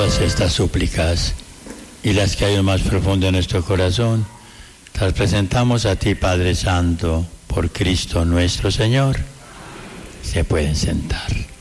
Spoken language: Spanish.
Todas estas súplicas y las que hay más profundo en nuestro corazón, las presentamos a ti, Padre Santo, por Cristo nuestro Señor. Se pueden sentar.